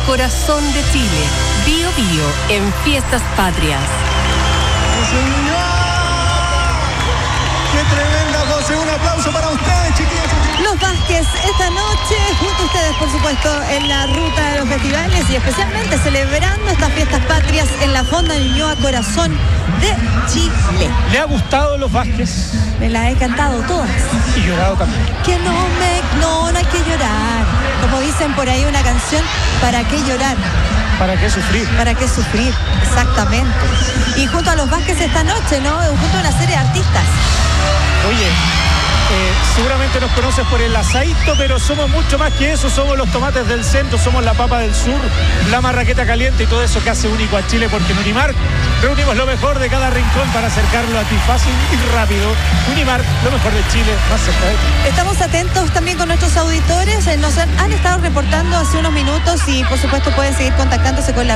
corazón de Chile. Bío Bío en Fiestas Patrias. ¡Qué tremenda, José! Un aplauso para ustedes, chiquillos. Los Vázquez, esta noche, junto a ustedes, por supuesto, en la ruta de los festivales y especialmente celebrando estas Fiestas Patrias en la Fonda Ñuñoa, corazón de Chile. ¿Le ha gustado Los Vázquez? Me las he cantado todas. Y llorado también. Que no hay que llorar. Como dicen por ahí una canción, ¿para qué llorar? ¿Para qué sufrir? ¿Para qué sufrir? Exactamente. Y junto a Los Vázquez esta noche, ¿no? Junto a una serie de artistas. Oye, seguramente nos conoces por el asadito, pero somos mucho más que eso. Somos los tomates del centro, somos la papa del sur, la marraqueta caliente y todo eso que hace único a Chile, porque en Unimark reunimos lo mejor de cada rincón para acercarlo a ti fácil y rápido. Unimark, lo mejor de Chile, más cerca de ti. Estamos atentos también con nuestros auditores. Nos han estado reportando hace unos minutos y por supuesto pueden seguir contactándose con la